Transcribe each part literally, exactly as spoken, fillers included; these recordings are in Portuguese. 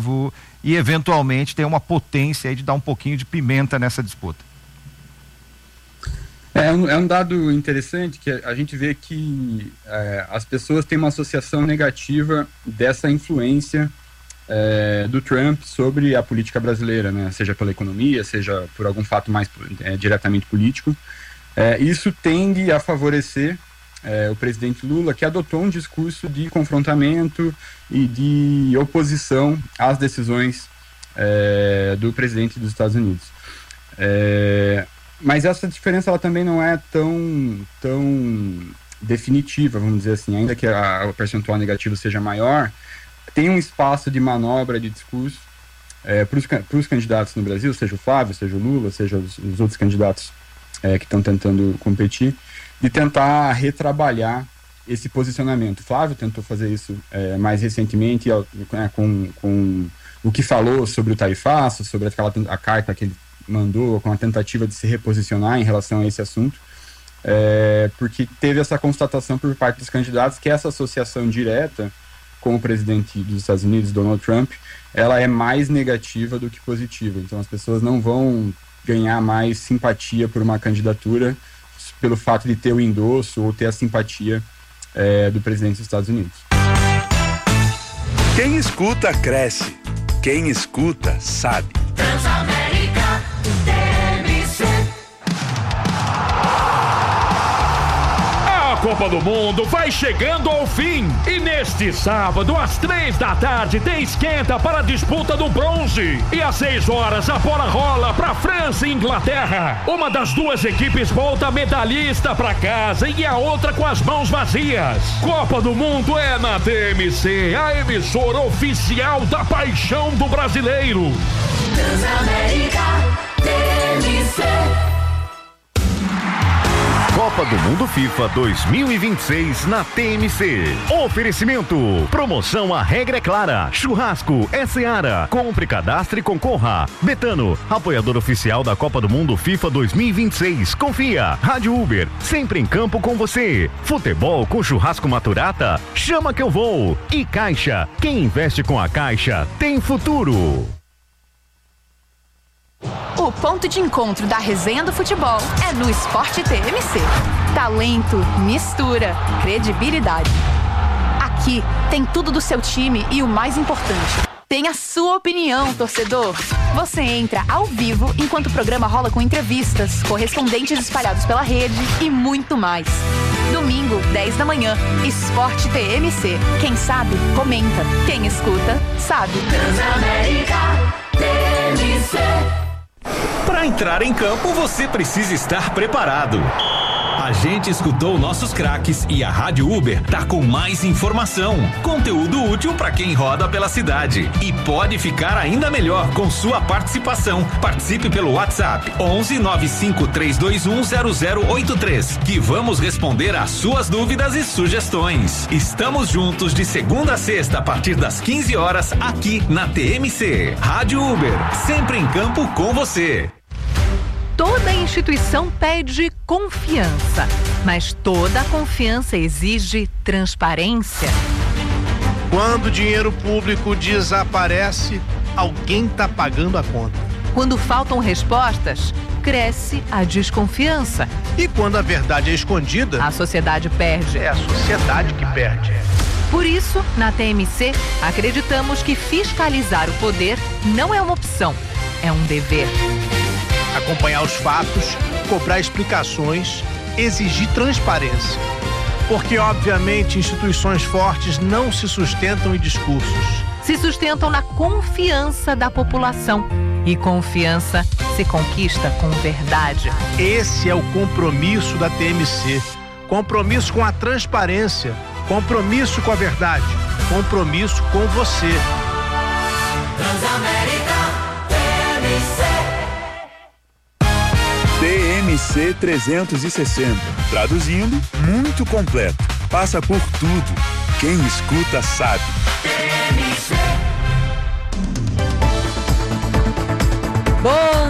competitivo e eventualmente tem uma potência aí de dar um pouquinho de pimenta nessa disputa. É um, é um dado interessante que a gente vê que é, as pessoas têm uma associação negativa dessa influência é, do Trump sobre a política brasileira, né? Seja pela economia, seja por algum fato mais é, diretamente político. É, isso tende a favorecer é, o presidente Lula, que adotou um discurso de confrontamento e de oposição às decisões é, do presidente dos Estados Unidos. É, Mas essa diferença ela também não é tão, tão definitiva, vamos dizer assim. Ainda que a, a percentual negativo seja maior, tem um espaço de manobra de discurso é, para os candidatos no Brasil, seja o Flávio, seja o Lula, seja os, os outros candidatos é, que estão tentando competir, de tentar retrabalhar esse posicionamento. O Flávio tentou fazer isso é, mais recentemente é, com, com o que falou sobre o tarifaço, sobre aquela, a carta que ele mandou com a tentativa de se reposicionar em relação a esse assunto, é, porque teve essa constatação por parte dos candidatos que essa associação direta com o presidente dos Estados Unidos, Donald Trump, ela é mais negativa do que positiva. Então as pessoas não vão ganhar mais simpatia por uma candidatura pelo fato de ter o endosso ou ter a simpatia é, do presidente dos Estados Unidos. Quem escuta, cresce. Quem escuta, sabe. Transamérica T M C. A Copa do Mundo vai chegando ao fim e neste sábado às três da tarde tem esquenta para a disputa do bronze e às seis horas a bola rola para França e Inglaterra. Uma das duas equipes volta medalhista para casa e a outra com as mãos vazias. Copa do Mundo é na T M C, a emissora oficial da paixão do brasileiro. Transamérica T M C. Copa do Mundo FIFA dois mil e vinte e seis na T M C. Oferecimento. Promoção A Regra é Clara. Churrasco é Seara. Compre, cadastre e concorra. Betano, apoiador oficial da Copa do Mundo FIFA dois mil e vinte e seis. Confia. Rádio Uber, sempre em campo com você. Futebol com churrasco Maturata? Chama que eu vou. E Caixa. Quem investe com a Caixa tem futuro. O ponto de encontro da resenha do futebol é no Esporte T M C. Talento, mistura, credibilidade. Aqui tem tudo do seu time e o mais importante, tem a sua opinião, torcedor. Você entra ao vivo enquanto o programa rola com entrevistas, correspondentes espalhados pela rede e muito mais. Domingo, dez da manhã, Esporte T M C. Quem sabe, comenta. Quem escuta, sabe. Transamérica T M C. Para entrar em campo, você precisa estar preparado. A gente escutou nossos craques e a Rádio Uber tá com mais informação, conteúdo útil para quem roda pela cidade e pode ficar ainda melhor com sua participação. Participe pelo WhatsApp onze nove cinco três dois um zero zero oito três, que vamos responder às suas dúvidas e sugestões. Estamos juntos de segunda a sexta a partir das quinze horas aqui na T M C. Rádio Uber, sempre em campo com você. Toda instituição pede confiança, mas toda confiança exige transparência. Quando o dinheiro público desaparece, alguém está pagando a conta. Quando faltam respostas, cresce a desconfiança. E quando a verdade é escondida, a sociedade perde. É a sociedade que perde. Por isso, na T M C, acreditamos que fiscalizar o poder não é uma opção, é um dever. Acompanhar os fatos, cobrar explicações, exigir transparência. Porque, obviamente, instituições fortes não se sustentam em discursos. Se sustentam na confiança da população. E confiança se conquista com verdade. Esse é o compromisso da T M C. Compromisso com a transparência. Compromisso com a verdade. Compromisso com você. Transamérica T M C. T M C trezentos e sessenta. Traduzindo, muito completo. Passa por tudo. Quem escuta sabe. T M C. Bom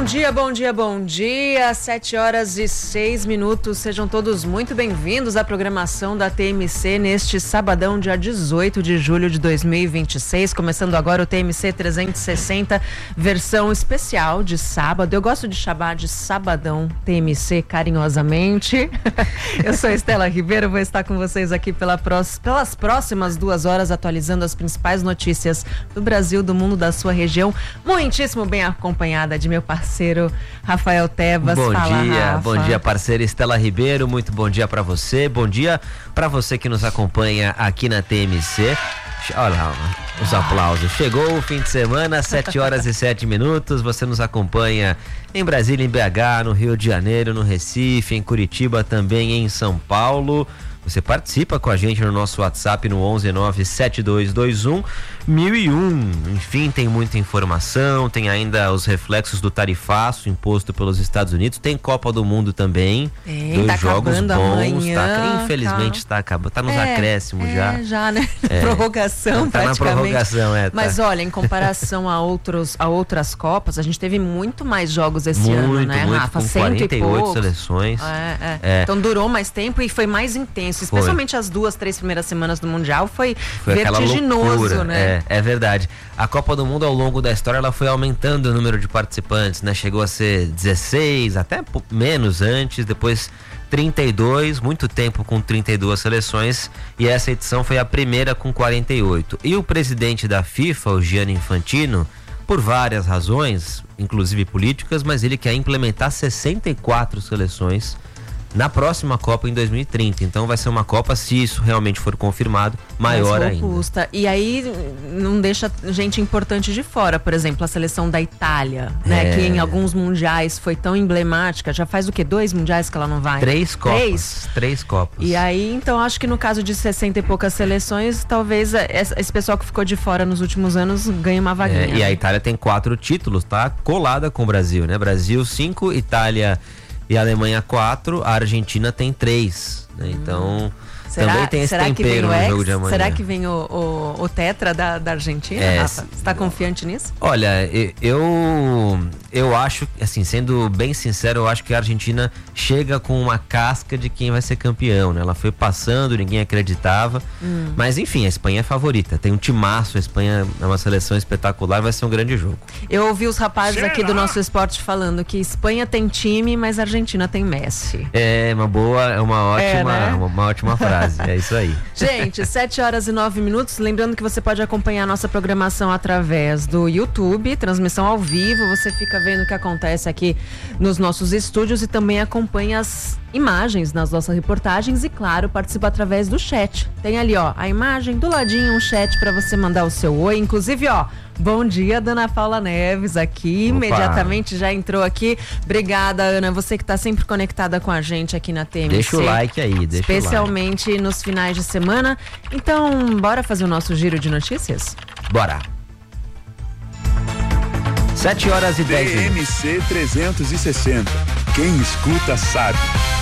dia, bom dia, bom dia. Sete horas e seis minutos. Sejam todos muito bem-vindos à programação da T M C neste sabadão, dia dezoito de julho de dois mil e vinte e seis. Começando agora o T M C trezentos e sessenta, versão especial de sábado. Eu gosto de chamar de sabadão T M C carinhosamente. Eu sou Estela Ribeiro, vou estar com vocês aqui pela pró- pelas próximas duas horas, atualizando as principais notícias do Brasil, do mundo, da sua região. Muitíssimo bem acompanhada de meu parceiro Rafael Tebas. Bom Fala, dia, Rafa. bom dia, parceira Estela Ribeiro, muito bom dia pra você, bom dia pra você que nos acompanha aqui na T M C. Olha lá, os aplausos. Chegou o fim de semana, sete horas e sete minutos. Você nos acompanha em Brasília, em B H, no Rio de Janeiro, no Recife, em Curitiba, também em São Paulo. Você participa com a gente no nosso WhatsApp no onze nove sete dois dois um mil e um. Enfim, tem muita informação, tem ainda os reflexos do tarifaço imposto pelos Estados Unidos, tem Copa do Mundo também. Tem, dois tá jogos bons, amanhã, tá, infelizmente tá. está acabando, tá nos É, acréscimos é, já. já, né? É. Prorrogação, Tá na praticamente. prorrogação, é. Tá. Mas olha, em comparação a, outros, a outras Copas, a gente teve muito mais jogos esse muito, ano, né, muito, Rafa? com Cento quarenta e e oito poucos. seleções. É, é. É. Então durou mais tempo e foi mais intenso. Foi. Especialmente as duas, três primeiras semanas do Mundial foi, Foi aquela vertiginoso, loucura, né? É, é verdade. A Copa do Mundo, ao longo da história, ela foi aumentando o número de participantes, né? Chegou a ser dezesseis, até p- menos antes, depois trinta e dois, muito tempo com trinta e duas seleções, e essa edição foi a primeira com quarenta e oito. E o presidente da FIFA, o Gianni Infantino, por várias razões, inclusive políticas, mas ele quer implementar sessenta e quatro seleções na próxima Copa em dois mil e trinta. Então vai ser uma Copa, se isso realmente for confirmado, maior mais ainda. robusta. E aí não deixa gente importante de fora, por exemplo, a seleção da Itália, né? É. Que em alguns mundiais foi tão emblemática. Já faz o quê? Dois mundiais que ela não vai? Três Copas. Três? Três Copas. E aí, então, acho que no caso de sessenta e poucas seleções, talvez esse pessoal que ficou de fora nos últimos anos ganhe uma vaguinha. É, e a Itália tem quatro títulos, tá? Colada com o Brasil, né? Brasil cinco, Itália e Alemanha quatro, a Argentina tem três, né? Então Será, também tem esse será que vem tempero o no ex? jogo de amanhã. Será que vem o, o, o tetra da, da Argentina, É, Rafa? Você tá confiante nisso? Olha, e- eu eu acho, assim, sendo bem sincero, eu acho que a Argentina chega com uma casca de quem vai ser campeão, né? Ela foi passando, ninguém acreditava, Hum. mas enfim, a Espanha é favorita, tem um timaço, a Espanha é uma seleção espetacular, vai ser um grande jogo. Eu ouvi os rapazes aqui do nosso esporte falando que Espanha tem time, mas a Argentina tem Messi. É uma boa, é uma ótima, É, né? uma, uma ótima frase, é isso aí. Gente, sete horas e nove minutos. Lembrando que você pode acompanhar a nossa programação através do YouTube, transmissão ao vivo. Você fica vendo o que acontece aqui nos nossos estúdios e também acompanha as imagens nas nossas reportagens e, claro, participa através do chat. Tem ali, ó, a imagem do ladinho, um chat para você mandar o seu oi. Inclusive, ó, bom dia, Dona Paula Neves aqui. Opa. Imediatamente já entrou aqui. Obrigada, Ana. Você que tá sempre conectada com a gente aqui na T M C. Deixa o like aí, deixa o like. Especialmente nos finais de semana. Então, bora fazer o nosso giro de notícias? Bora. sete horas e dez T M minutos. C trezentos e sessenta. Quem escuta sabe.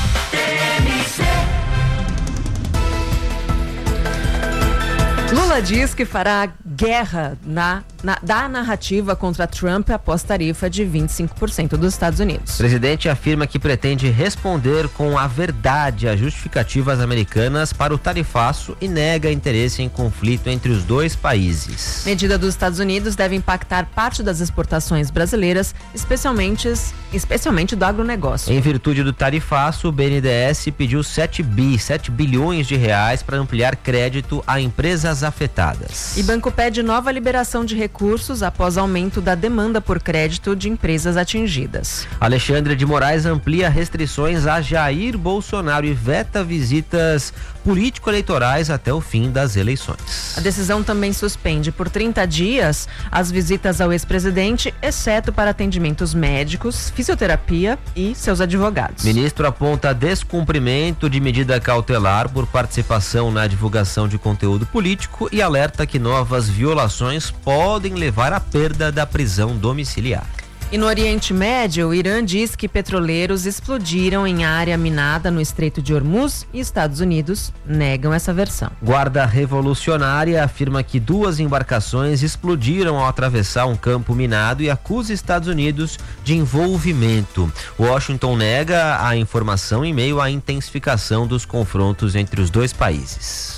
Lula diz que fará guerra na, na, da narrativa contra Trump após tarifa de vinte e cinco por cento dos Estados Unidos. O presidente afirma que pretende responder com a verdade às justificativas americanas para o tarifaço e nega interesse em conflito entre os dois países. Medida dos Estados Unidos deve impactar parte das exportações brasileiras, especialmente, especialmente do agronegócio. Em virtude do tarifaço, o B N D E S pediu sete bilhões de reais para ampliar crédito a empresas afetadas. E Banco pede nova liberação de recursos após aumento da demanda por crédito de empresas atingidas. Alexandre de Moraes amplia restrições a Jair Bolsonaro e veta visitas político-eleitorais até o fim das eleições. A decisão também suspende por trinta dias as visitas ao ex-presidente, exceto para atendimentos médicos, fisioterapia e seus advogados. Ministro aponta descumprimento de medida cautelar por participação na divulgação de conteúdo político e alerta que novas violações podem levar à perda da prisão domiciliar. E no Oriente Médio, o Irã diz que petroleiros explodiram em área minada no Estreito de Hormuz e Estados Unidos negam essa versão. Guarda Revolucionária afirma que duas embarcações explodiram ao atravessar um campo minado e acusa Estados Unidos de envolvimento. Washington nega a informação em meio à intensificação dos confrontos entre os dois países.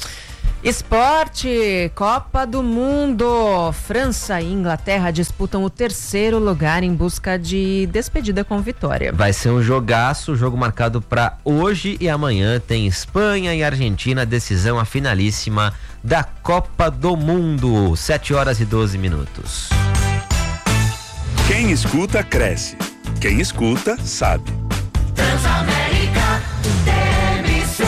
Esporte, Copa do Mundo. França e Inglaterra disputam o terceiro lugar em busca de despedida com vitória. Vai ser um jogaço, jogo marcado para hoje e amanhã. Tem Espanha e Argentina, decisão a finalíssima da Copa do Mundo. sete horas e doze minutos. Quem escuta, cresce. Quem escuta, sabe. Transamérica T M C.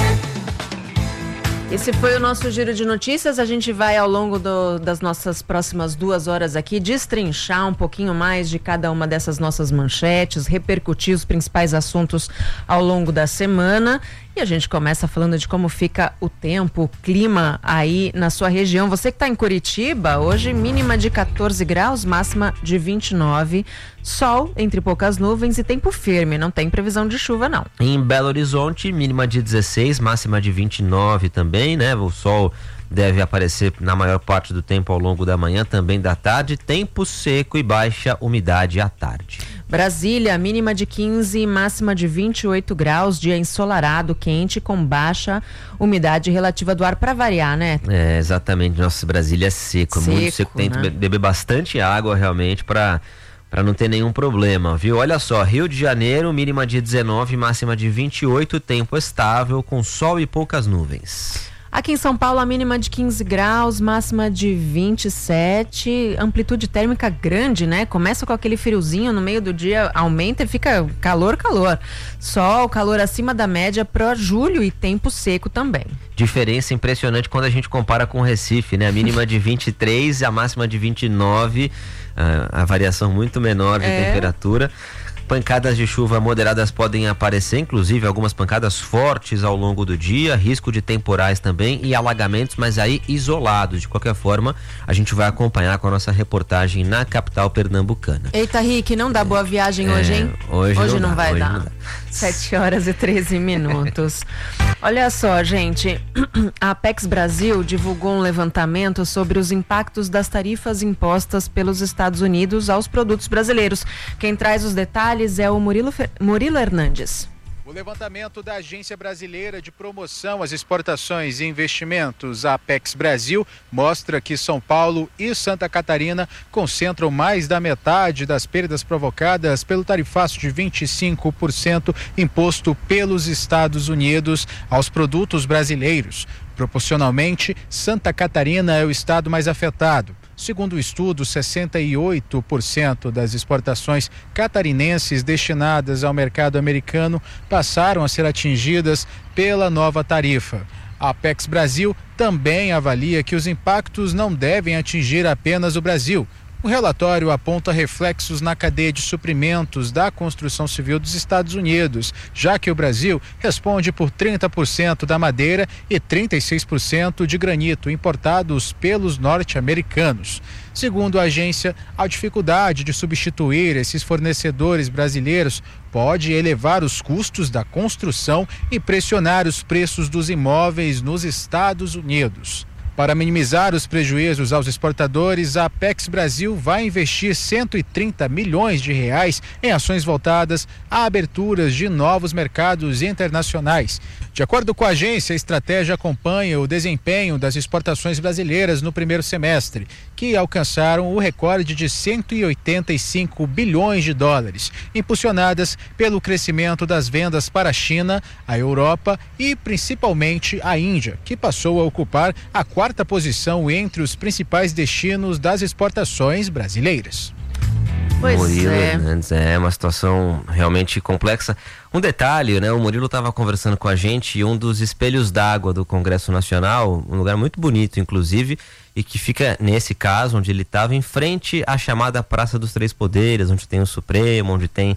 Esse foi o nosso giro de notícias. A gente vai, ao longo do, das nossas próximas duas horas aqui, destrinchar um pouquinho mais de cada uma dessas nossas manchetes, repercutir os principais assuntos ao longo da semana. E a gente começa falando de como fica o tempo, o clima aí na sua região. Você que está em Curitiba, hoje mínima de quatorze graus, máxima de vinte e nove. Sol entre poucas nuvens e tempo firme, não tem previsão de chuva não. Em Belo Horizonte, mínima de dezesseis, máxima de vinte e nove também, né? O sol deve aparecer na maior parte do tempo ao longo da manhã, também da tarde, tempo seco e baixa umidade à tarde. Brasília, mínima de quinze, máxima de vinte e oito graus, dia ensolarado, quente, com baixa umidade relativa do ar, para variar, né? É, exatamente, nossa, Brasília é seco, seco é muito seco, tem né? que beber bastante água realmente para para não ter nenhum problema, viu? Olha só, Rio de Janeiro, mínima de dezenove, máxima de vinte e oito, tempo estável, com sol e poucas nuvens. Aqui em São Paulo, a mínima de quinze graus, máxima de vinte e sete, amplitude térmica grande, né? Começa com aquele friozinho, no meio do dia aumenta e fica calor, calor. Sol, calor acima da média para julho e tempo seco também. Diferença impressionante quando a gente compara com o Recife, né? A mínima de vinte e três e a máxima de vinte e nove, a, a variação muito menor de É. temperatura. Pancadas de chuva moderadas podem aparecer, inclusive algumas pancadas fortes ao longo do dia, risco de temporais também e alagamentos, mas aí isolados. De qualquer forma, a gente vai acompanhar com a nossa reportagem na capital pernambucana. Eita, Rick, não dá boa viagem É, hoje, hein? hoje hoje não não dá, vai hoje dar. não dá. sete horas e treze minutos. Olha só, gente, a Apex Brasil divulgou um levantamento sobre os impactos das tarifas impostas pelos Estados Unidos aos produtos brasileiros. Quem traz os detalhes é o Murilo, Fer... Murilo Hernandes. O levantamento da Agência Brasileira de Promoção às Exportações e Investimentos, a Apex Brasil, mostra que São Paulo e Santa Catarina concentram mais da metade das perdas provocadas pelo tarifaço de vinte e cinco por cento imposto pelos Estados Unidos aos produtos brasileiros. Proporcionalmente, Santa Catarina é o estado mais afetado. Segundo o estudo, sessenta e oito por cento das exportações catarinenses destinadas ao mercado americano passaram a ser atingidas pela nova tarifa. A Apex Brasil também avalia que os impactos não devem atingir apenas o Brasil. O relatório aponta reflexos na cadeia de suprimentos da construção civil dos Estados Unidos, já que o Brasil responde por trinta por cento da madeira e trinta e seis por cento de granito importados pelos norte-americanos. Segundo a agência, a dificuldade de substituir esses fornecedores brasileiros pode elevar os custos da construção e pressionar os preços dos imóveis nos Estados Unidos. Para minimizar os prejuízos aos exportadores, a Apex Brasil vai investir cento e trinta milhões de reais em ações voltadas a aberturas de novos mercados internacionais. De acordo com a agência, a estratégia acompanha o desempenho das exportações brasileiras no primeiro semestre, que alcançaram o recorde de cento e oitenta e cinco bilhões de dólares, impulsionadas pelo crescimento das vendas para a China, a Europa e principalmente a Índia, que passou a ocupar a quarta posição entre os principais destinos das exportações brasileiras. Pois Murilo é. Hernandes, é uma situação realmente complexa. Um detalhe, né? O Murilo estava conversando com a gente e um dos espelhos d'água do Congresso Nacional, um lugar muito bonito, inclusive, e que fica, nesse caso, onde ele estava, em frente à chamada Praça dos Três Poderes, onde tem o Supremo, onde tem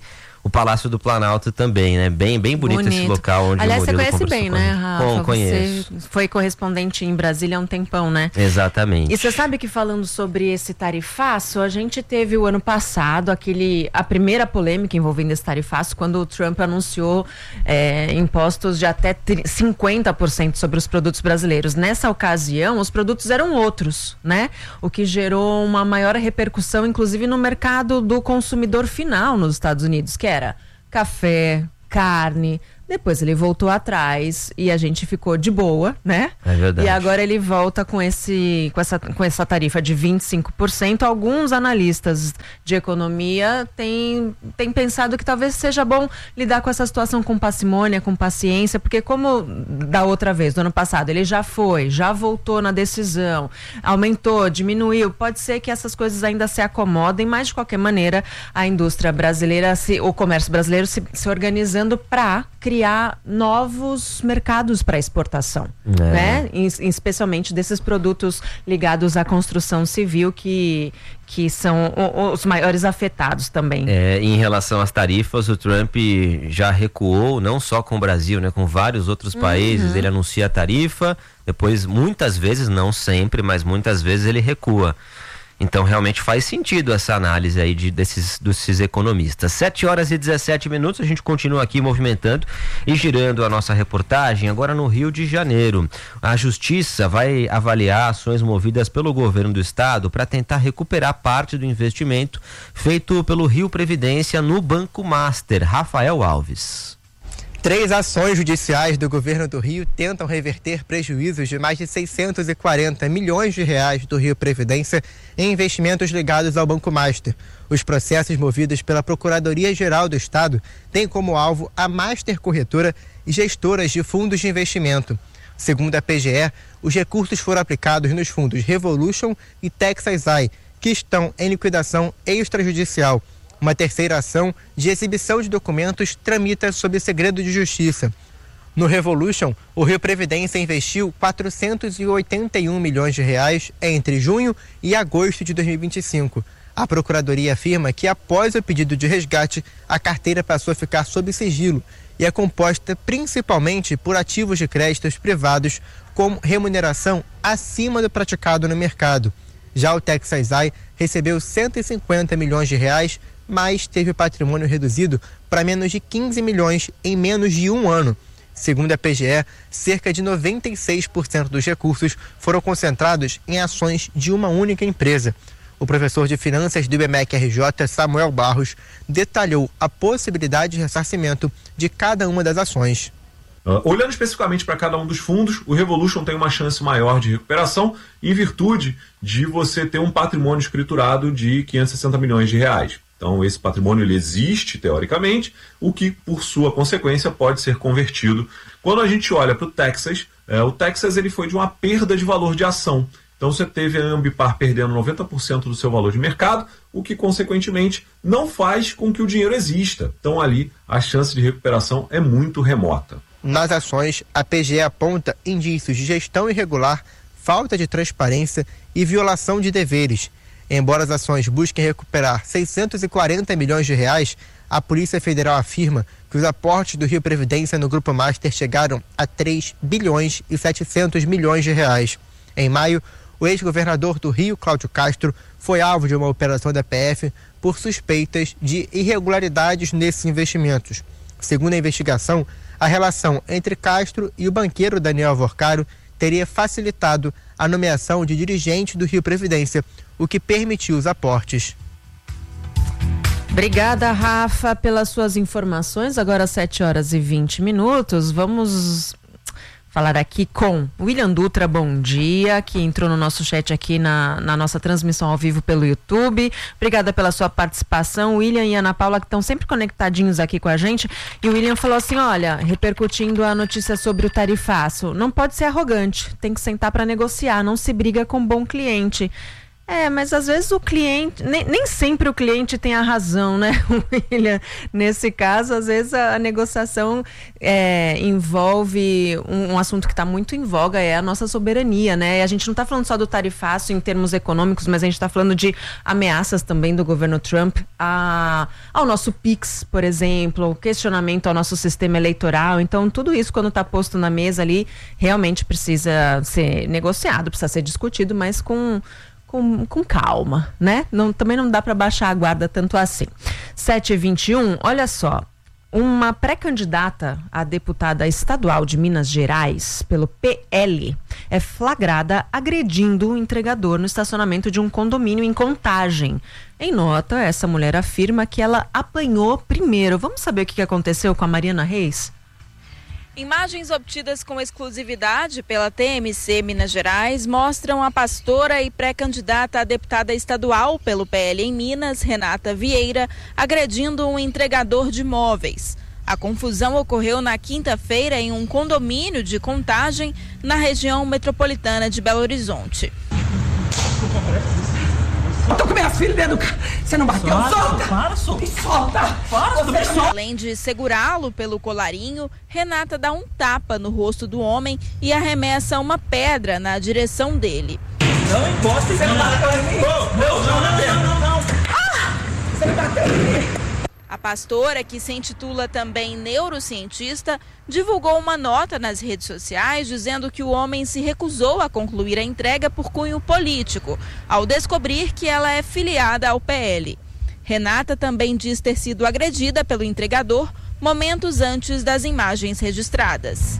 o Palácio do Planalto também, né? Bem, bem bonito, bonito. esse local onde Aliás, o Murilo você conhece bem, né, Rafa? Com, conheço. Você foi correspondente em Brasília há um tempão, né? Exatamente. E você sabe que falando sobre esse tarifaço, a gente teve o ano passado aquele, a primeira polêmica envolvendo esse tarifaço, quando o Trump anunciou é, impostos de até cinquenta por cento sobre os produtos brasileiros. Nessa ocasião, os produtos eram outros, né? O que gerou uma maior repercussão, inclusive no mercado do consumidor final nos Estados Unidos, que era café, carne. Depois ele voltou atrás e a gente ficou de boa, né? É verdade. E agora ele volta com, esse, com, essa, com essa tarifa de vinte e cinco por cento. Alguns analistas de economia têm, têm pensado que talvez seja bom lidar com essa situação com parcimônia, com paciência, porque como da outra vez, do ano passado, ele já foi, já voltou na decisão, aumentou, diminuiu, pode ser que essas coisas ainda se acomodem, mas de qualquer maneira a indústria brasileira, se, o comércio brasileiro se, se organizando para criar novos mercados para exportação, é. né? E, especialmente desses produtos ligados à construção civil que, que são o, os maiores afetados também. É, em relação às tarifas, o Trump já recuou, não só com o Brasil, né? Com vários outros países, uhum. ele anuncia a tarifa, depois muitas vezes, não sempre, mas muitas vezes ele recua. Então realmente faz sentido essa análise aí de, desses, desses economistas. sete horas e dezessete minutos, a gente continua aqui movimentando e girando a nossa reportagem agora no Rio de Janeiro. A Justiça vai avaliar ações movidas pelo governo do estado para tentar recuperar parte do investimento feito pelo Rio Previdência no Banco Master. Rafael Alves. Três ações judiciais do governo do Rio tentam reverter prejuízos de mais de seiscentos e quarenta milhões de reais do Rio Previdência em investimentos ligados ao Banco Master. Os processos movidos pela Procuradoria-Geral do Estado têm como alvo a Master Corretora e gestoras de fundos de investimento. Segundo a P G E, os recursos foram aplicados nos fundos Revolution e Texas A I, que estão em liquidação extrajudicial. Uma terceira ação de exibição de documentos tramita sob segredo de justiça. No Revolution, o Rio Previdência investiu quatrocentos e oitenta e um milhões de reais entre junho e agosto de dois mil e vinte e cinco. A Procuradoria afirma que, após o pedido de resgate, a carteira passou a ficar sob sigilo e é composta principalmente por ativos de créditos privados com remuneração acima do praticado no mercado. Já o Texas A I recebeu cento e cinquenta milhões de reais, mas teve patrimônio reduzido para menos de quinze milhões em menos de um ano. Segundo a P G E, cerca de noventa e seis por cento dos recursos foram concentrados em ações de uma única empresa. O professor de finanças do I B M E C R J, Samuel Barros, detalhou a possibilidade de ressarcimento de cada uma das ações. Uh, olhando especificamente para cada um dos fundos, o Revolution tem uma chance maior de recuperação em virtude de você ter um patrimônio escriturado de quinhentos e sessenta milhões de reais. Então esse patrimônio ele existe teoricamente, o que por sua consequência pode ser convertido. Quando a gente olha para o Texas, é, o Texas ele foi de uma perda de valor de ação. Então você teve a Ambipar perdendo noventa por cento do seu valor de mercado, o que consequentemente não faz com que o dinheiro exista. Então ali a chance de recuperação é muito remota. Nas ações, a P G E aponta indícios de gestão irregular, falta de transparência e violação de deveres. Embora as ações busquem recuperar seiscentos e quarenta milhões de reais, a Polícia Federal afirma que os aportes do Rio Previdência no Grupo Master chegaram a três bilhões e setecentos milhões de reais. Em maio, o ex-governador do Rio, Cláudio Castro, foi alvo de uma operação da P F por suspeitas de irregularidades nesses investimentos. Segundo a investigação, a relação entre Castro e o banqueiro Daniel Vorcaro teria facilitado a nomeação de dirigente do Rio Previdência, o que permitiu os aportes. Obrigada, Rafa, pelas suas informações. Agora sete horas e vinte minutos. Vamos falar aqui com William Dutra, bom dia, que entrou no nosso chat aqui na, na nossa transmissão ao vivo pelo YouTube. Obrigada pela sua participação. William e Ana Paula, que estão sempre conectadinhos aqui com a gente. E o William falou assim, olha, repercutindo a notícia sobre o tarifaço, não pode ser arrogante, tem que sentar para negociar, não se briga com bom cliente. É, mas às vezes o cliente, nem, nem sempre o cliente tem a razão, né, William? Nesse caso, às vezes a, a negociação é, envolve um, um assunto que está muito em voga, é a nossa soberania, né? E a gente não está falando só do tarifaço em termos econômicos, mas a gente está falando de ameaças também do governo Trump a, ao nosso Pix, por exemplo, questionamento ao nosso sistema eleitoral. Então, tudo isso, quando está posto na mesa ali, realmente precisa ser negociado, precisa ser discutido, mas com... Com, com calma, né? Não, também não dá para baixar a guarda tanto assim. sete e vinte e um, olha só, uma pré-candidata a deputada estadual de Minas Gerais, pelo P L, é flagrada agredindo o entregador no estacionamento de um condomínio em Contagem. Em nota, essa mulher afirma que ela apanhou primeiro. Vamos saber o que aconteceu com a Mariana Reis? Imagens obtidas com exclusividade pela T M C Minas Gerais mostram a pastora e pré-candidata a deputada estadual pelo P L em Minas, Renata Vieira, agredindo um entregador de móveis. A confusão ocorreu na quinta-feira em um condomínio de Contagem, na região metropolitana de Belo Horizonte. Eu tô com minha filha dentro do carro. Você não bateu? Solta! Solta! Para, solta! Me solta! Para, me solta! Além de segurá-lo pelo colarinho, Renata dá um tapa no rosto do homem e arremessa uma pedra na direção dele. Não encosta, você não bateu em mim! Não, não, não, não, não, não! Ah! Você não bateu em mim! A pastora, que se intitula também neurocientista, divulgou uma nota nas redes sociais dizendo que o homem se recusou a concluir a entrega por cunho político, ao descobrir que ela é filiada ao P L. Renata também diz ter sido agredida pelo entregador momentos antes das imagens registradas.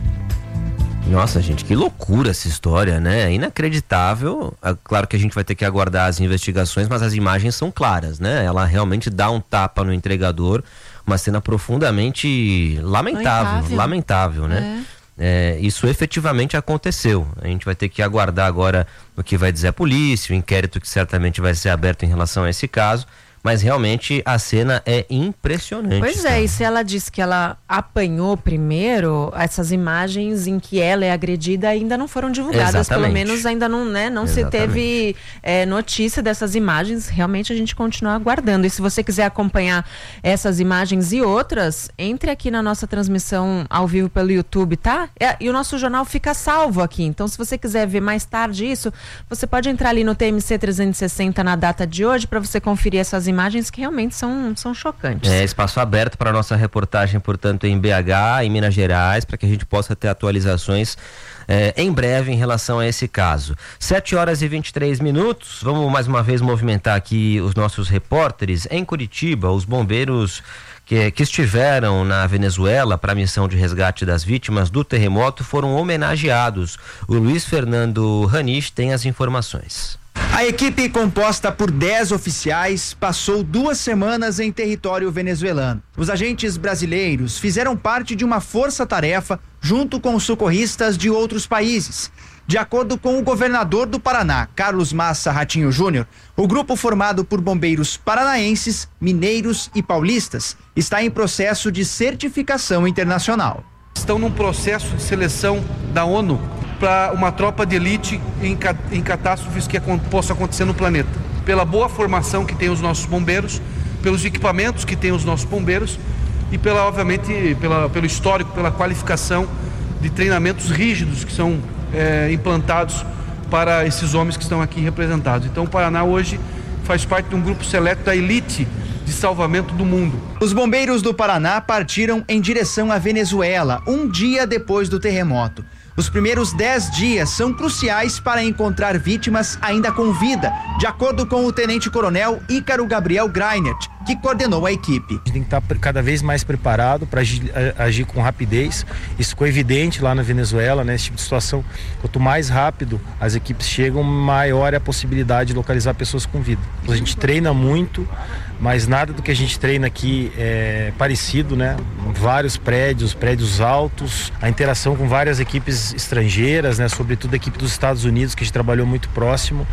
Nossa, gente, que loucura essa história, né? É inacreditável. É claro que a gente vai ter que aguardar as investigações, mas as imagens são claras, né? Ela realmente dá um tapa no entregador, uma cena profundamente lamentável, lamentável, lamentável né? É. É, isso efetivamente aconteceu. A gente vai ter que aguardar agora o que vai dizer a polícia, o inquérito que certamente vai ser aberto em relação a esse caso. Mas realmente a cena é impressionante. Pois é, e se ela disse que ela apanhou primeiro, essas imagens em que ela é agredida ainda não foram divulgadas. Exatamente. Pelo menos ainda não, né, não se teve é, notícia dessas imagens. Realmente a gente continua aguardando. E se você quiser acompanhar essas imagens e outras, entre aqui na nossa transmissão ao vivo pelo YouTube, tá? É, e o nosso jornal fica salvo aqui. Então, se você quiser ver mais tarde isso, você pode entrar ali no T M C trezentos e sessenta na data de hoje para você conferir essas imagens. Imagens que realmente são, são chocantes. É, espaço aberto para a nossa reportagem, portanto, em B H, em Minas Gerais, para que a gente possa ter atualizações é, em breve em relação a esse caso. sete horas e vinte e três minutos, vamos mais uma vez movimentar aqui os nossos repórteres. Em Curitiba, os bombeiros que, que estiveram na Venezuela para a missão de resgate das vítimas do terremoto foram homenageados. O Luiz Fernando Ranich tem as informações. A equipe, composta por dez oficiais, passou duas semanas em território venezuelano. Os agentes brasileiros fizeram parte de uma força-tarefa junto com socorristas de outros países. De acordo com o governador do Paraná, Carlos Massa Ratinho Júnior, o grupo formado por bombeiros paranaenses, mineiros e paulistas está em processo de certificação internacional. Estão num processo de seleção da ONU para uma tropa de elite em, em catástrofes que possam acontecer no planeta. Pela boa formação que tem os nossos bombeiros, pelos equipamentos que tem os nossos bombeiros e pela, obviamente, pela, pelo histórico, pela qualificação de treinamentos rígidos que são é, implantados para esses homens que estão aqui representados. Então o Paraná hoje faz parte de um grupo seleto da elite de salvamento do mundo. Os bombeiros do Paraná partiram em direção à Venezuela, um dia depois do terremoto. Os primeiros dez dias são cruciais para encontrar vítimas ainda com vida, de acordo com o tenente-coronel Ícaro Gabriel Greinert, que coordenou a equipe. A gente tem que estar cada vez mais preparado para agir, agir com rapidez. Isso ficou evidente lá na Venezuela, né? Esse tipo de situação, quanto mais rápido as equipes chegam, maior é a possibilidade de localizar pessoas com vida. A gente treina muito, mas nada do que a gente treina aqui é parecido, né? Vários prédios, prédios altos, a interação com várias equipes estrangeiras, né? Sobretudo a equipe dos Estados Unidos, que a gente trabalhou muito próximo.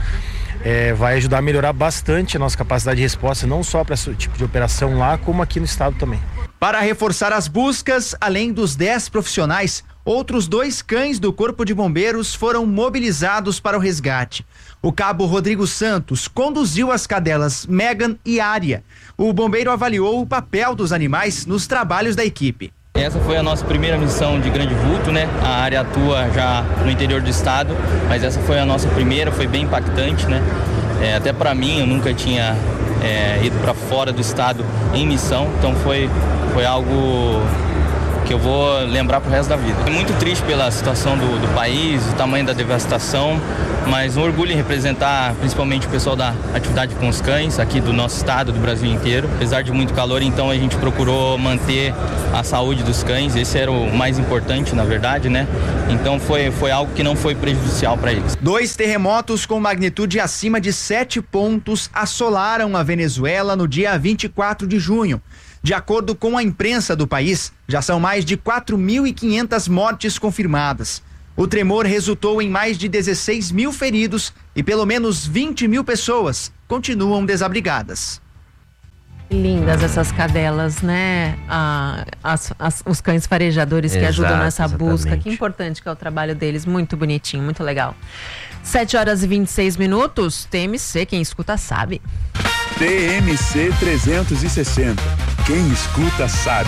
É, vai ajudar a melhorar bastante a nossa capacidade de resposta, não só para esse tipo de operação lá, como aqui no estado também. Para reforçar as buscas, além dos dez profissionais, Outros dois cães do Corpo de Bombeiros foram mobilizados para o resgate. O cabo Rodrigo Santos conduziu as cadelas Megan e Ária. O bombeiro avaliou o papel dos animais nos trabalhos da equipe. Essa foi a nossa primeira missão de grande vulto, né? A área atua já no interior do estado, mas essa foi a nossa primeira, foi bem impactante, né? É, até para mim, eu nunca tinha é, ido para fora do estado em missão, então foi, foi algo que eu vou lembrar pro resto da vida. É muito triste pela situação do, do país, o tamanho da devastação, mas um orgulho em representar principalmente o pessoal da atividade com os cães aqui do nosso estado, do Brasil inteiro. Apesar de muito calor, então a gente procurou manter a saúde dos cães, esse era o mais importante, na verdade, né? Então foi, foi algo que não foi prejudicial para eles. Dois terremotos com magnitude acima de sete pontos assolaram a Venezuela no dia vinte e quatro de junho. De acordo com a imprensa do país, já são mais de quatro mil e quinhentas mortes confirmadas. O tremor resultou em mais de dezesseis mil feridos e pelo menos vinte mil pessoas continuam desabrigadas. Lindas essas cadelas, né? Ah, as, as, os cães farejadores que Exato, ajudam nessa exatamente. busca. Que importante que é o trabalho deles. Muito bonitinho, muito legal. sete horas e vinte e seis minutos. T M C, quem escuta sabe. T M C trezentos e sessenta. Quem escuta sabe.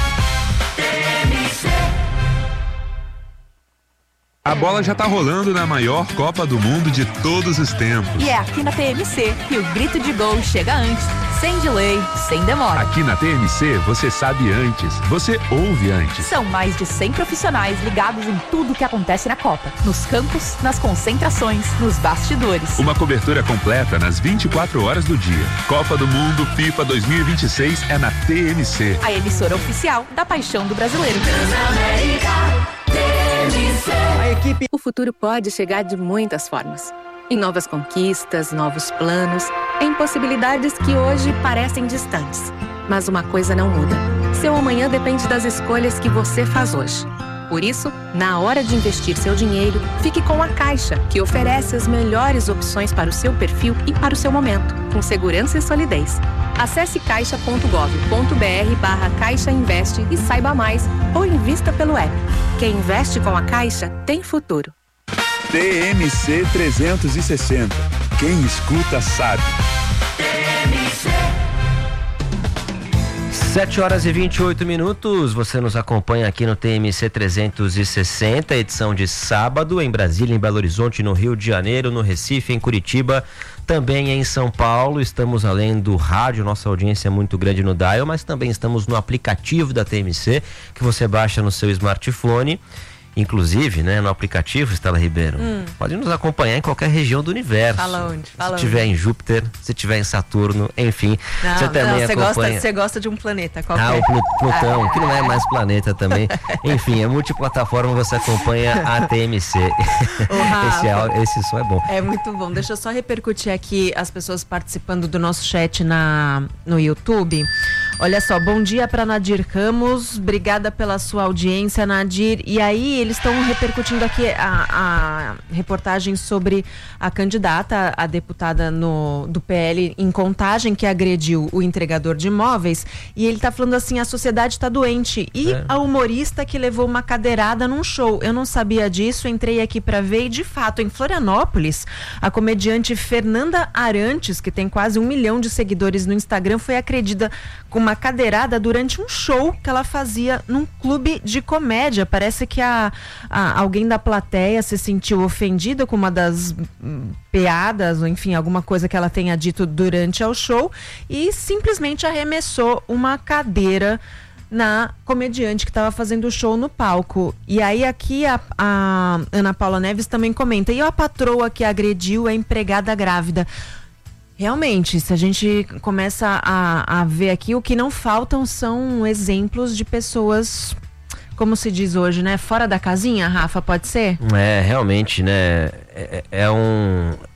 A bola já tá rolando na maior Copa do Mundo de todos os tempos. E é aqui na T M C que o grito de gol chega antes, sem delay, sem demora. Aqui na T M C você sabe antes, você ouve antes. São mais de cem profissionais ligados em tudo que acontece na Copa. Nos campos, nas concentrações, nos bastidores. Uma cobertura completa nas vinte e quatro horas do dia. Copa do Mundo FIFA dois mil e vinte e seis é na T M C. A emissora oficial da paixão do brasileiro. A equipe... O futuro pode chegar de muitas formas. Em novas conquistas, novos planos, em possibilidades que hoje parecem distantes. Mas uma coisa não muda. Seu amanhã depende das escolhas que você faz hoje. Por isso, na hora de investir seu dinheiro, fique com a Caixa, que oferece as melhores opções para o seu perfil e para o seu momento, com segurança e solidez. Acesse caixa ponto gov ponto br barra Caixa Investe e saiba mais, ou invista pelo app. Quem investe com a Caixa tem futuro. T M C trezentos e sessenta. Quem escuta sabe. sete horas e vinte e oito minutos, você nos acompanha aqui no T M C trezentos e sessenta, edição de sábado, em Brasília, em Belo Horizonte, no Rio de Janeiro, no Recife, em Curitiba, também em São Paulo. Estamos além do rádio, nossa audiência é muito grande no Dial, mas também estamos no aplicativo da T M C, que você baixa no seu smartphone. Inclusive, né, no aplicativo, Estela Ribeiro, hum. pode nos acompanhar em qualquer região do universo. Fala onde? Fala se tiver em Júpiter, se tiver em Saturno, enfim. Não, você também não, você acompanha. gosta, você gosta de um planeta qualquer. Ah, o Plutão, ah, que não é mais planeta também. Enfim, é multiplataforma, você acompanha a T M C. esse, áudio, esse som é bom. É muito bom. Deixa eu só repercutir aqui as pessoas participando do nosso chat na, no YouTube. Olha só, bom dia para Nadir Ramos, obrigada pela sua audiência, Nadir. E aí, eles estão repercutindo aqui a, a reportagem sobre a candidata, a deputada no, do P L em Contagem, que agrediu o entregador de imóveis. E ele tá falando assim, a sociedade tá doente. E é. a humorista que levou uma cadeirada num show. Eu não sabia disso, entrei aqui para ver e, de fato, em Florianópolis, a comediante Fernanda Arantes, que tem quase um milhão de seguidores no Instagram, foi agredida com uma cadeirada durante um show que ela fazia num clube de comédia. Parece que a, a, alguém da plateia se sentiu ofendida com uma das hum, piadas, ou enfim, alguma coisa que ela tenha dito durante o show e simplesmente arremessou uma cadeira na comediante que estava fazendo o show no palco. E aí aqui a, a Ana Paula Neves também comenta, e a patroa que agrediu a empregada grávida. Realmente, se a gente começa a, a ver aqui, o que não faltam são exemplos de pessoas, como se diz hoje, né? Fora da casinha, Rafa, pode ser? É, realmente, né? É, é um...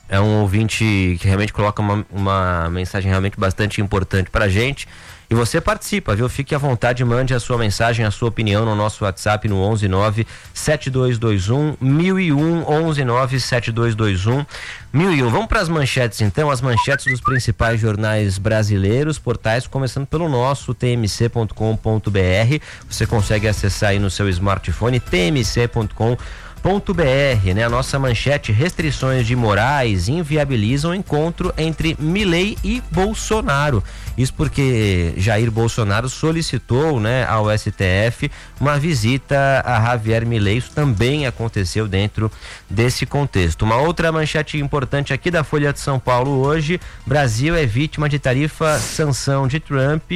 é um ouvinte que realmente coloca uma, uma mensagem realmente bastante importante pra gente. E você participa, viu? Fique à vontade, mande a sua mensagem, a sua opinião no nosso WhatsApp no onze nove sete dois dois um mil e um, onze nove sete dois dois um mil e um. Vamos para as manchetes então, as manchetes dos principais jornais brasileiros, portais, começando pelo nosso t m c ponto com ponto b r. Você consegue acessar aí no seu smartphone t m c ponto com ponto b r, né? A nossa manchete: restrições de Moraes inviabilizam o encontro entre Milei e Bolsonaro. Isso porque Jair Bolsonaro solicitou, né, ao S T F uma visita a Javier Milei. Isso também aconteceu dentro desse contexto. Uma outra manchete importante aqui da Folha de São Paulo hoje: Brasil é vítima de tarifa sanção de Trump.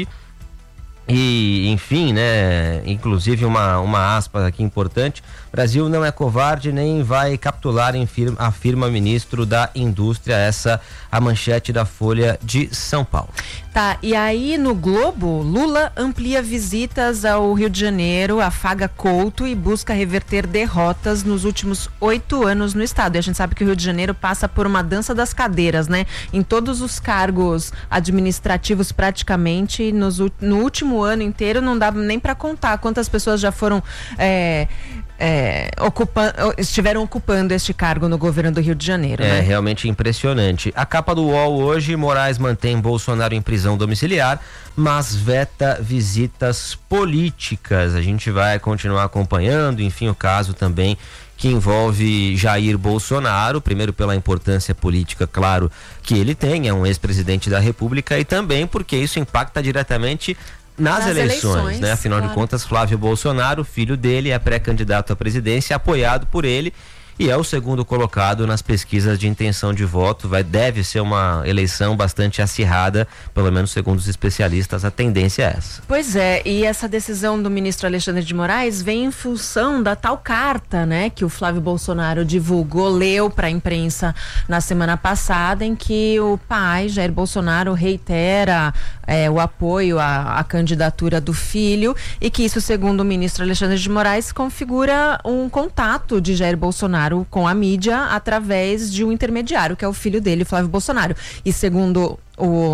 E, enfim, né, inclusive uma, uma aspa aqui importante: Brasil não é covarde nem vai capitular, afirma ministro da Indústria. Essa a manchete da Folha de São Paulo. Tá, e aí no Globo, Lula amplia visitas ao Rio de Janeiro, afaga Couto e busca reverter derrotas nos últimos oito anos no estado. E a gente sabe que o Rio de Janeiro passa por uma dança das cadeiras, né? Em todos os cargos administrativos praticamente, nos, no último ano inteiro não dá nem para contar quantas pessoas já foram é, é, ocupa, estiveram ocupando este cargo no governo do Rio de Janeiro. É, né? Realmente impressionante. A capa do U O L hoje: Moraes mantém Bolsonaro em prisão domiciliar, mas veta visitas políticas. A gente vai continuar acompanhando, enfim, o caso também que envolve Jair Bolsonaro, primeiro pela importância política, claro, que ele tem, é um ex-presidente da República, e também porque isso impacta diretamente nas, nas eleições, eleições, né? Afinal claro. de contas, Flávio Bolsonaro, filho dele, é pré-candidato à presidência, apoiado por ele, e é o segundo colocado nas pesquisas de intenção de voto. Vai, deve ser uma eleição bastante acirrada, pelo menos segundo os especialistas, a tendência é essa. Pois é, e essa decisão do ministro Alexandre de Moraes vem em função da tal carta, né, que o Flávio Bolsonaro divulgou, leu para a imprensa na semana passada, em que o pai, Jair Bolsonaro, reitera é, o apoio à, à candidatura do filho, e que isso, segundo o ministro Alexandre de Moraes, configura um contato de Jair Bolsonaro com a mídia através de um intermediário, que é o filho dele, Flávio Bolsonaro. E segundo o,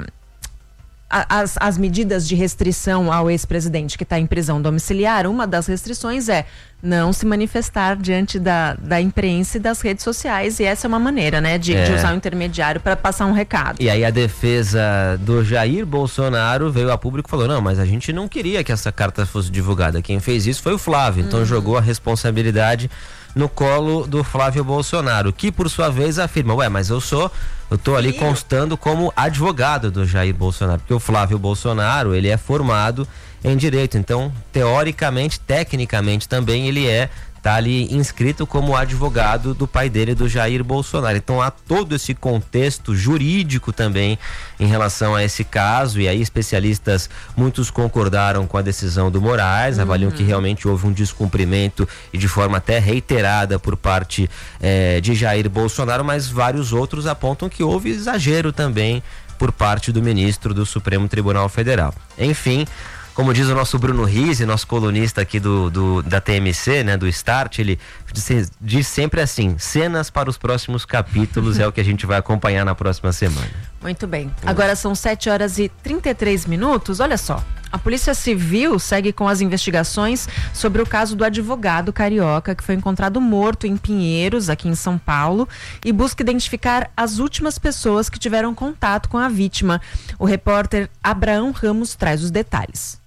a, as, as medidas de restrição ao ex-presidente que está em prisão domiciliar, uma das restrições é não se manifestar diante da, da imprensa e das redes sociais, e essa é uma maneira, né, de, é. de usar o intermediário para passar um recado. E aí a defesa do Jair Bolsonaro veio a público e falou: não, mas a gente não queria que essa carta fosse divulgada, quem fez isso foi o Flávio, então uhum. jogou a responsabilidade no colo do Flávio Bolsonaro, que por sua vez afirma: ué, mas eu sou, eu tô ali constando como advogado do Jair Bolsonaro, porque o Flávio Bolsonaro, ele é formado em direito, então teoricamente, tecnicamente também ele é, tá ali inscrito como advogado do pai dele, do Jair Bolsonaro. Então há todo esse contexto jurídico também em relação a esse caso, e aí especialistas, muitos concordaram com a decisão do Moraes, uhum. avaliam que realmente houve um descumprimento e de forma até reiterada por parte eh, de Jair Bolsonaro, mas vários outros apontam que houve exagero também por parte do ministro do Supremo Tribunal Federal. Enfim, como diz o nosso Bruno Rizzi, nosso colunista aqui do, do, da T M C, né, do Start, ele diz, diz sempre assim: cenas para os próximos capítulos é o que a gente vai acompanhar na próxima semana. Muito bem. Agora são sete horas e trinta e três minutos. Olha só, a Polícia Civil segue com as investigações sobre o caso do advogado carioca que foi encontrado morto em Pinheiros, aqui em São Paulo, e busca identificar as últimas pessoas que tiveram contato com a vítima. O repórter Abraão Ramos traz os detalhes.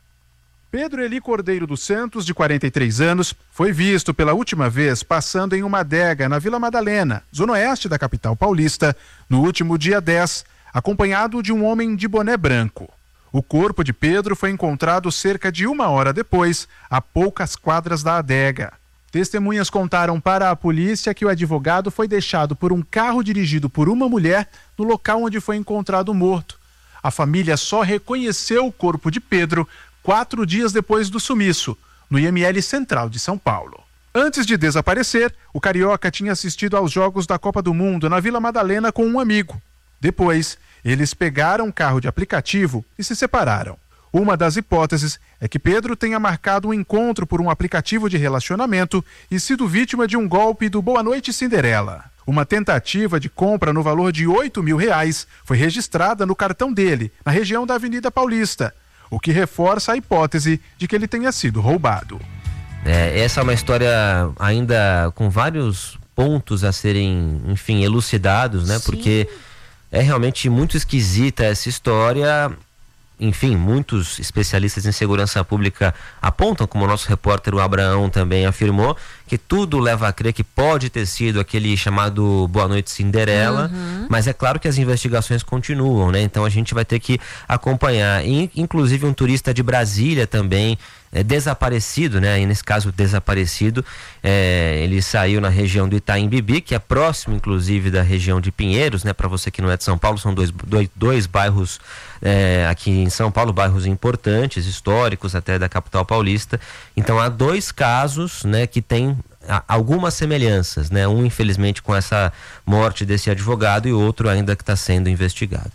Pedro Eli Cordeiro dos Santos, de quarenta e três anos, foi visto pela última vez passando em uma adega na Vila Madalena, zona oeste da capital paulista, no último dia dez, acompanhado de um homem de boné branco. O corpo de Pedro foi encontrado cerca de uma hora depois, a poucas quadras da adega. Testemunhas contaram para a polícia que o advogado foi deixado por um carro dirigido por uma mulher no local onde foi encontrado morto. A família só reconheceu o corpo de Pedro quatro dias depois do sumiço, no I M L Central de São Paulo. Antes de desaparecer, o carioca tinha assistido aos Jogos da Copa do Mundo na Vila Madalena com um amigo. Depois, eles pegaram um carro de aplicativo e se separaram. Uma das hipóteses é que Pedro tenha marcado um encontro por um aplicativo de relacionamento e sido vítima de um golpe do Boa Noite Cinderela. Uma tentativa de compra no valor de oito mil reais foi registrada no cartão dele, na região da Avenida Paulista, o que reforça a hipótese de que ele tenha sido roubado. É, essa é uma história ainda com vários pontos a serem, enfim, elucidados, né? Sim. Porque é realmente muito esquisita essa história. Enfim, muitos especialistas em segurança pública apontam, como o nosso repórter o Abraão também afirmou, que tudo leva a crer que pode ter sido aquele chamado Boa Noite Cinderela, uhum. Mas é claro que as investigações continuam, né? Então a gente vai ter que acompanhar. E, inclusive um turista de Brasília também é desaparecido, né? E nesse caso desaparecido, é, ele saiu na região do Itaim Bibi, que é próximo inclusive da região de Pinheiros, né? Para você que não é de São Paulo, são dois, dois, dois bairros é, aqui em São Paulo, bairros importantes, históricos até da capital paulista. Então há dois casos, né, que tem algumas semelhanças, né? Um infelizmente com essa morte desse advogado e outro ainda que está sendo investigado.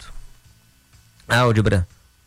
Ah, o de Bra...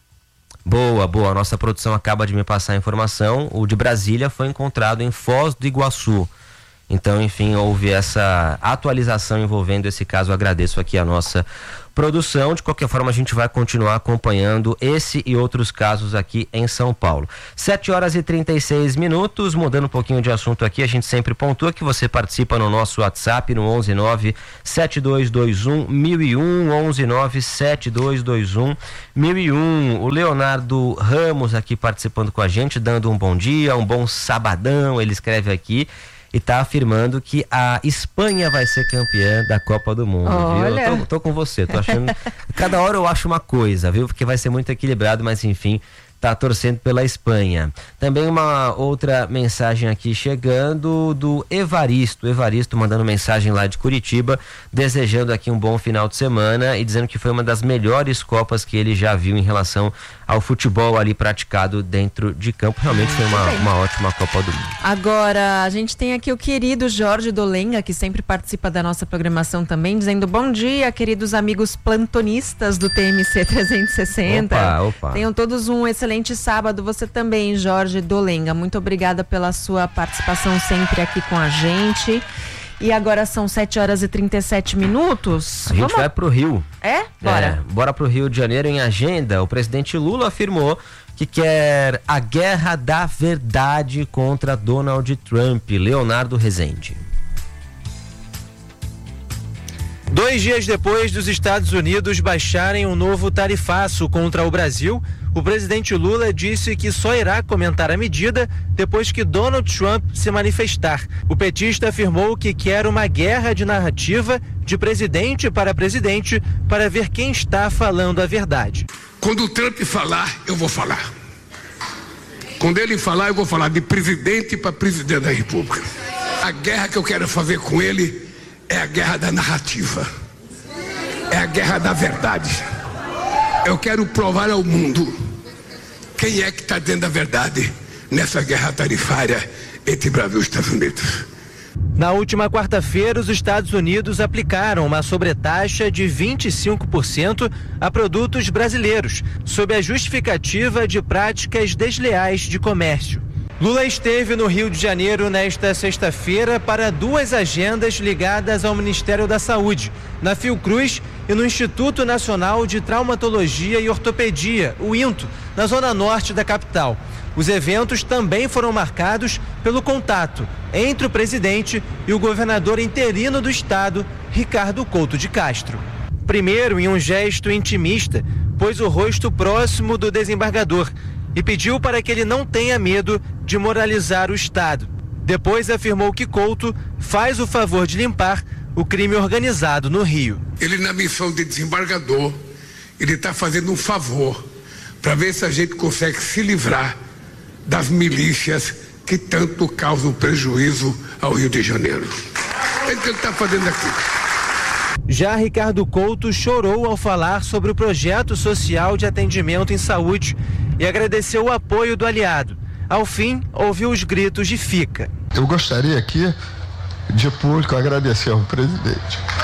Boa, boa, a nossa produção acaba de me passar a informação. O de Brasília foi encontrado em Foz do Iguaçu. Então, enfim, houve essa atualização envolvendo esse caso. Eu agradeço aqui a nossa produção. De qualquer forma, a gente vai continuar acompanhando esse e outros casos aqui em São Paulo. sete horas e trinta e seis minutos, mudando um pouquinho de assunto aqui, a gente sempre pontua que você participa no nosso WhatsApp no onze nove sete dois dois um mil e um, onze nove sete dois dois um mil e um. O Leonardo Ramos aqui participando com a gente, dando um bom dia, um bom sabadão, ele escreve aqui. E está afirmando que a Espanha vai ser campeã da Copa do Mundo, Olha. viu? Eu tô, tô com você, tô achando... Cada hora eu acho uma coisa, viu? Porque vai ser muito equilibrado, mas enfim, tá torcendo pela Espanha. Também uma outra mensagem aqui chegando do Evaristo. Evaristo mandando mensagem lá de Curitiba, desejando aqui um bom final de semana e dizendo que foi uma das melhores Copas que ele já viu em relação ao futebol ali praticado dentro de campo. Realmente foi uma, uma ótima Copa do Mundo. Agora, a gente tem aqui o querido Jorge Dolenga, que sempre participa da nossa programação também, dizendo bom dia, queridos amigos plantonistas do T M C trezentos e sessenta. Opa, opa. Tenham todos um excelente sábado. Você também, Jorge Dolenga. Muito obrigada pela sua participação sempre aqui com a gente. E agora são sete horas e trinta e sete minutos. A gente Vamos... vai pro Rio. É? Bora. É, bora pro Rio de Janeiro. Em agenda, o presidente Lula afirmou que quer a guerra da verdade contra Donald Trump. Leonardo Rezende. Dois dias depois dos Estados Unidos baixarem um novo tarifaço contra o Brasil, o presidente Lula disse que só irá comentar a medida depois que Donald Trump se manifestar. O petista afirmou que quer uma guerra de narrativa de presidente para presidente para ver quem está falando a verdade. Quando o Trump falar, eu vou falar. Quando ele falar, eu vou falar de presidente para presidente da República. A guerra que eu quero fazer com ele é a guerra da narrativa. É a guerra da verdade. Eu quero provar ao mundo quem é que está dentro da verdade nessa guerra tarifária entre Brasil e Estados Unidos. Na última quarta-feira, os Estados Unidos aplicaram uma sobretaxa de vinte e cinco por cento a produtos brasileiros, sob a justificativa de práticas desleais de comércio. Lula esteve no Rio de Janeiro nesta sexta-feira para duas agendas ligadas ao Ministério da Saúde, na Fiocruz e no Instituto Nacional de Traumatologia e Ortopedia, o INTO, na zona norte da capital. Os eventos também foram marcados pelo contato entre o presidente e o governador interino do estado, Ricardo Couto de Castro. Primeiro, em um gesto intimista, pôs o rosto próximo do desembargador e pediu para que ele não tenha medo de moralizar o Estado. Depois afirmou que Couto faz o favor de limpar o crime organizado no Rio. Ele, na missão de desembargador, ele está fazendo um favor para ver se a gente consegue se livrar das milícias que tanto causam prejuízo ao Rio de Janeiro. É o que ele está fazendo aqui. Já Ricardo Couto chorou ao falar sobre o projeto social de atendimento em saúde e agradeceu o apoio do aliado. Ao fim, ouviu os gritos de fica. Eu gostaria aqui de público agradecer ao presidente